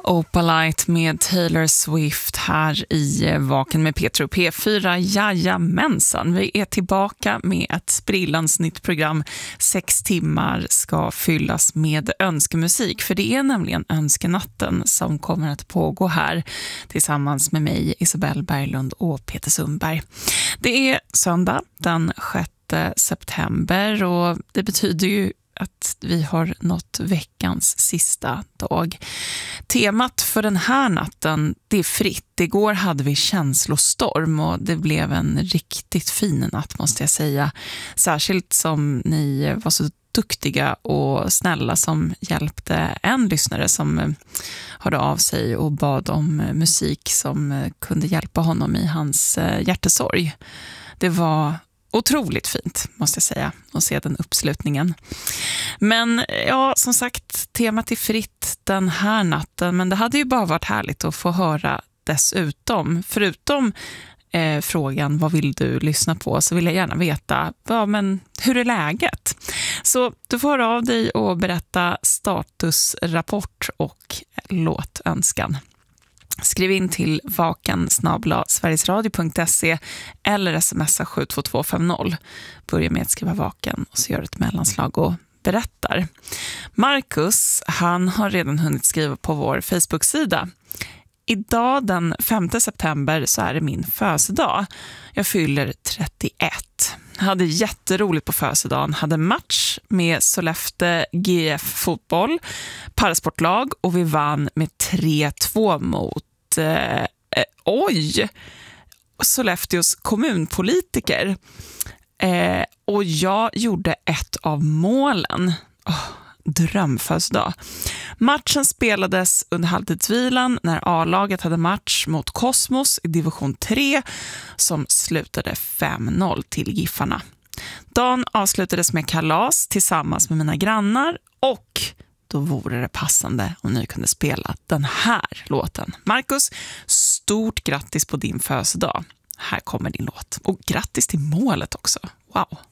Opalite med Taylor Swift här i Vaken med Petro P4. Jajamensan, vi är tillbaka med ett sprillans nytt program. 6 timmar ska fyllas med önskemusik, för det är nämligen önskenatten som kommer att pågå här tillsammans med mig, Isabelle Berglund och Peter Sundberg. Det är söndag den 6 september och det betyder ju att vi har nått veckans sista dag. Temat för den här natten, det är fritt. Igår hade vi känslostorm och det blev en riktigt fin natt, måste jag säga. Särskilt som ni var så duktiga och snälla som hjälpte en lyssnare som hörde av sig och bad om musik som kunde hjälpa honom i hans hjärtesorg. Det var otroligt fint, måste jag säga, att se den uppslutningen. Men ja, som sagt, temat är fritt den här natten, men det hade ju bara varit härligt att få höra dessutom. Förutom frågan, vad vill du lyssna på, så vill jag gärna veta, men hur är läget? Så du får höra av dig och berätta statusrapport och låtönskan. Skriv in till vaken@sverigesradio.se eller smsa 72250. Börja med att skriva vaken och så gör ett mellanslag och berättar. Marcus, han har redan hunnit skriva på vår Facebook-sida. Idag den 5 september så är det min födelsedag. Jag fyller 31. Jag hade jätteroligt på födelsedagen. Hade match med Sollefteå GF fotboll, parasportlag, och vi vann med 3-2 mot Sollefteås kommunpolitiker. Och jag gjorde ett av målen. Drömfödelsedag. Matchen spelades under halvtidsvilan när A-laget hade match mot Kosmos i division 3 som slutade 5-0 till Giffarna. Dagen avslutades med kalas tillsammans med mina grannar och då vore det passande om ni kunde spela den här låten. Marcus, stort grattis på din födelsedag. Här kommer din låt. Och grattis till målet också. Wow.